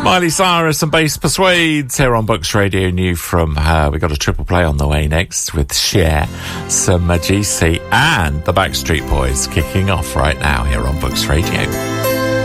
Miley Cyrus and Bass Persuades here on Books Radio. New from her. We got a triple play on the way next with Cher, some GC and the Backstreet Boys kicking off right now here on Books Radio.